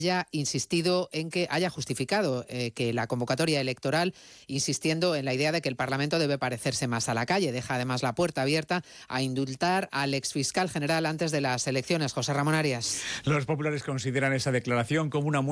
haya insistido en que haya justificado que la convocatoria electoral, insistiendo en la idea de que el Parlamento debe parecerse más a la calle. Deja además la puerta abierta a indultar al exfiscal general antes de las elecciones. José Ramón Arias. Los populares consideran esa declaración como una